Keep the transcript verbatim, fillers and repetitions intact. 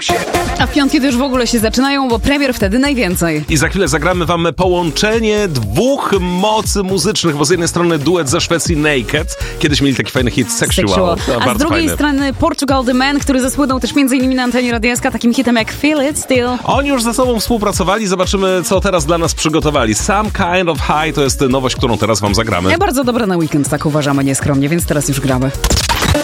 A w piątki to już w ogóle się zaczynają, bo premier wtedy najwięcej. I za chwilę zagramy wam połączenie dwóch mocy muzycznych, bo z jednej strony duet ze Szwecji Naked. Kiedyś mieli taki fajny hit Sexual. Sexual. To A bardzo z drugiej fajny. strony Portugal The Man, który zasłynął też między innymi na antenie Radia S K takim hitem jak Feel It Still. Oni już ze sobą współpracowali, zobaczymy co teraz dla nas przygotowali. Some Kind of High to jest nowość, którą teraz wam zagramy. Ja bardzo dobra na weekend, tak uważamy nieskromnie, więc teraz już gramy.